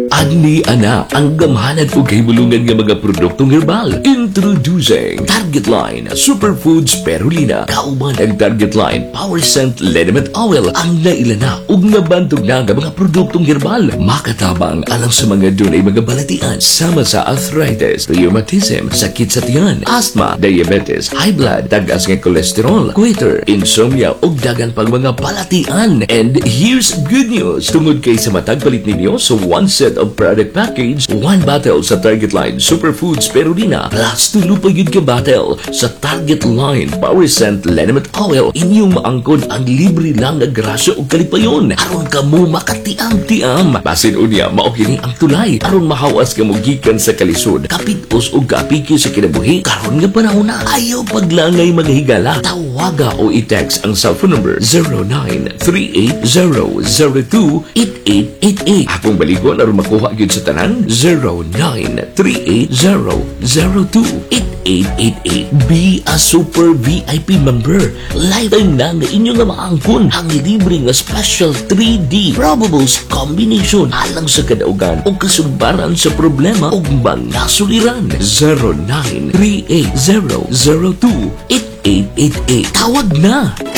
Ani ana ang gamhanan ug kahibulungan nga mga produktong herbal. Introducing Target Line Superfoods Spirulina. Kauban ang Target Line Power Scent Liniment Oil ang nailana ug nabantog na nga mga produktong herbal. Makatabang alang sa mga dunay mga balatian sama sa arthritis, rheumatism, sakit sa tiyan, asthma, diabetes, high blood, tagas nga cholesterol, goiter, insomnia ug dagan pang mga balatian. And here's good news. Tungod kay sa matag palit ninyo sa one set of product package, 1 bottle sa Target Line Superfoods Spirulina plus tulo pa yun ka bottle sa Target Line Power Scent Liniment Oil. Inyong maangkon ang libre lang na grasya o kalipayon aron ka mo makatiam-tiam. Basin unya maokini ang tulay aron mahawas ka mo gikan sa kalisod, kapitos o kapiki sa kinabuhi karon nga panahon na. Ayaw paglangay mga higala. Tawaga o i-text ang cellphone number 0938-002-8888. Akong baligon aron makuha gyud sa tanan 0938-002-8888. Be a super VIP member. Lifetime na nga inyo nga maangkon ang libre nga special 3D probables combination alang sa kadaugan o kasumbaran sa problema o mga suliran. 0938-002-8888. Tawag na!